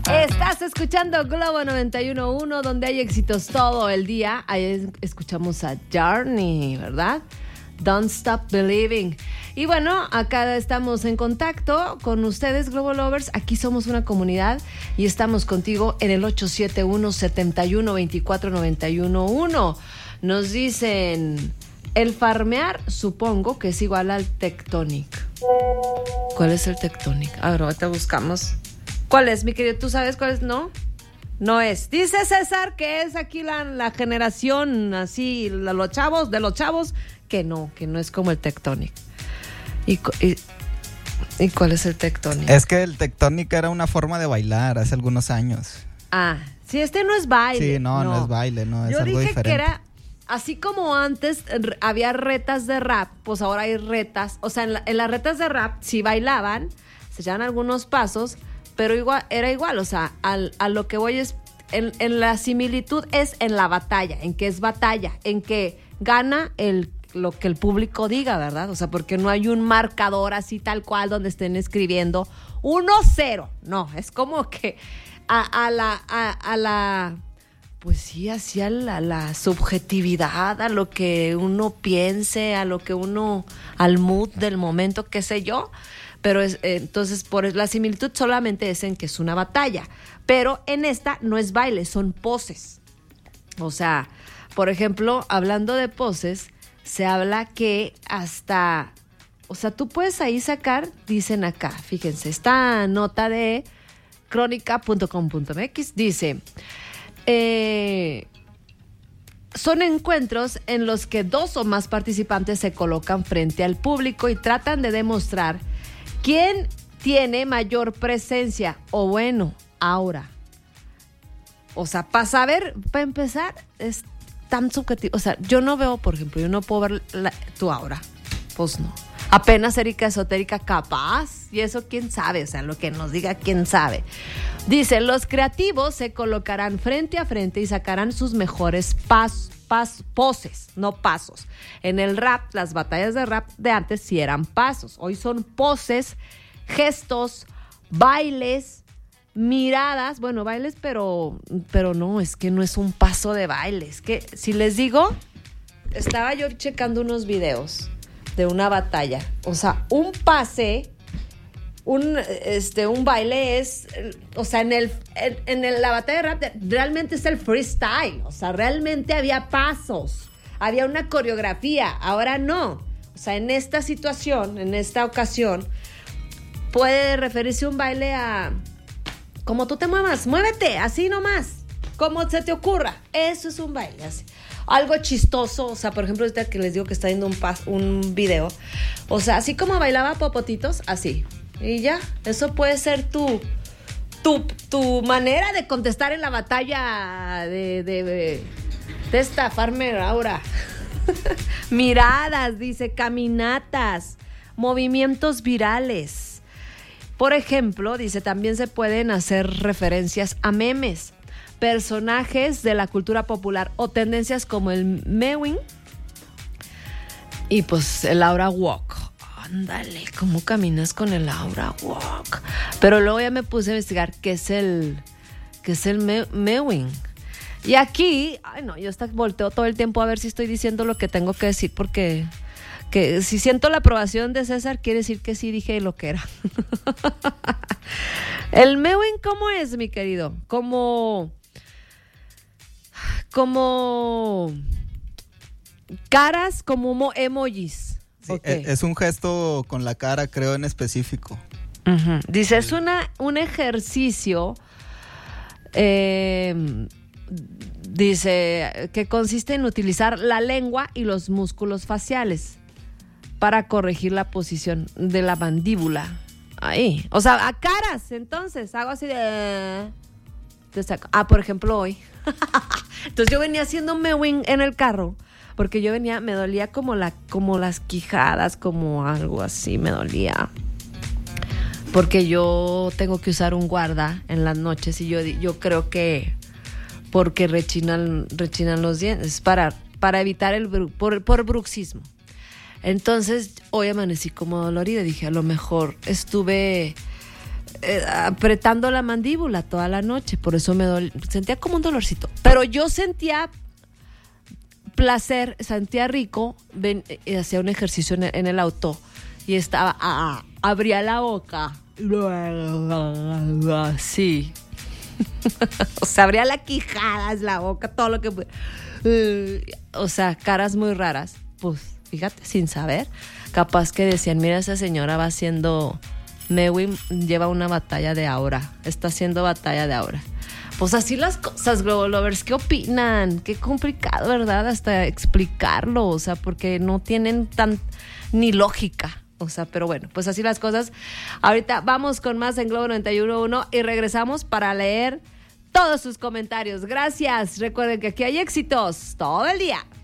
Estás escuchando Globo 91.1, donde hay éxitos todo el día. Ahí escuchamos a Journey, ¿verdad? Don't Stop Believing. Y bueno, acá estamos en contacto con ustedes, Globo Lovers. Aquí somos una comunidad y estamos contigo en el 871-7124-911. Nos dicen, el farmear supongo que es igual al Tectonic. ¿Cuál es el Tectonic? A ver, ahorita buscamos. ¿Cuál es, mi querido? ¿Tú sabes cuál es? ¿No? No es. Dice César que es aquí la generación así, los chavos, que no es como el Tectonic. ¿Y cuál es el Tectonic? Es que el Tectonic era una forma de bailar hace algunos años. Ah, sí, este no es baile. Sí, no es baile, no, es Yo algo dije diferente. que era, así como antes había retas de rap, pues ahora hay retas. O sea, en las retas de rap sí bailaban, se echaban algunos pasos, pero era igual. O sea, a lo que voy es, en la similitud es en la batalla, en que es batalla, en que gana lo que el público diga, ¿verdad? O sea, porque no hay un marcador así tal cual donde estén escribiendo 1-0. No, es como que a la pues sí, así a la subjetividad, a lo que uno piense, al mood del momento, qué sé yo. Pero entonces, por la similitud solamente es en que es una batalla. Pero en esta no es baile, son poses. O sea, por ejemplo, hablando de poses, se habla que hasta, o sea, tú puedes ahí sacar, dicen acá, fíjense, esta nota de crónica.com.mx dice, son encuentros en los que dos o más participantes se colocan frente al público y tratan de demostrar quién tiene mayor presencia o bueno, aura. O sea, para empezar, es tan subjetivo. O sea, yo no veo, por ejemplo, yo no puedo ver tu aura. Pues no. Apenas Erika Esotérica capaz. Y eso quién sabe. O sea, lo que nos diga quién sabe. Dice, los creativos se colocarán frente a frente y sacarán sus mejores poses, no pasos. En el rap, las batallas de rap de antes sí eran pasos. Hoy son poses, gestos, bailes, miradas, bueno, bailes, pero no, es que no es un paso de baile. Es que, si les digo, estaba yo checando unos videos de una batalla. O sea, un pase, un baile es, o sea, en la batalla de rap realmente es el freestyle. O sea, realmente había pasos, había una coreografía. Ahora no. O sea, en esta situación, en esta ocasión, puede referirse un baile a como tú te muevas, muévete, así nomás, como se te ocurra. Eso es un baile, así. Algo chistoso, o sea, por ejemplo, ahorita que les digo que está viendo un video, o sea, así como bailaba Popotitos, así. Y ya, eso puede ser tu manera de contestar en la batalla de esta farmer ahora. Miradas, dice, caminatas, movimientos virales. Por ejemplo, dice, también se pueden hacer referencias a memes, personajes de la cultura popular o tendencias como el mewing y pues el aura walk. Ándale, ¿cómo caminas con el aura walk? Pero luego ya me puse a investigar qué es el mewing. Y aquí, ay no, yo hasta volteo todo el tiempo a ver si estoy diciendo lo que tengo que decir, porque que si siento la aprobación de César, quiere decir que sí dije lo que era. El mewing, ¿cómo es, mi querido? Como caras, como emojis. Sí, Okay. Es un gesto con la cara, creo, en específico. Uh-huh. Dice, es un ejercicio, dice, que consiste en utilizar la lengua y los músculos faciales para corregir la posición de la mandíbula. Ahí. O sea, a caras, entonces, hago así de... por ejemplo, hoy. Entonces yo venía haciendo mewing en el carro, porque me dolía como las quijadas, como algo así, me dolía. Porque yo tengo que usar un guarda en las noches y yo creo que porque rechinan los dientes, para evitar por bruxismo. Entonces, hoy amanecí como dolorida. Dije, a lo mejor estuve apretando la mandíbula toda la noche, por eso sentía como un dolorcito. Pero yo sentía placer, sentía rico, hacía un ejercicio en el auto y estaba, abría la boca, sí. O sea, abría la quijada, la boca, todo lo que... o sea, caras muy raras. Pues, fíjate, sin saber. Capaz que decían, mira, esa señora va haciendo... Mewi lleva una batalla de aura. Está haciendo batalla de aura. Pues así las cosas, Global Lovers. ¿Qué opinan? Qué complicado, ¿verdad? Hasta explicarlo. O sea, porque no tienen ni lógica. O sea, pero bueno, pues así las cosas. Ahorita vamos con más en Globo 91.1 y regresamos para leer todos sus comentarios. Gracias. Recuerden que aquí hay éxitos todo el día.